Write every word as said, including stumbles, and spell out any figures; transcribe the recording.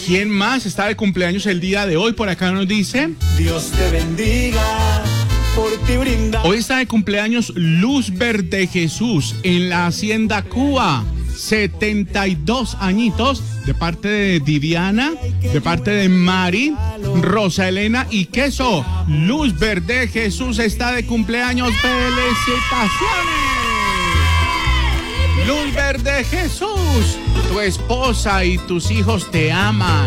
¿Quién más está de cumpleaños el día de hoy? Por acá nos dice. Dios te bendiga, por ti brinda. Hoy está de cumpleaños Luz Verde Jesús en la Hacienda Cuba. setenta y dos añitos, de parte de Diviana, de parte de Mari, Rosa Elena y Queso. Luz Verde Jesús está de cumpleaños. ¡Felicitaciones! Luz Verde Jesús, tu esposa y tus hijos te aman.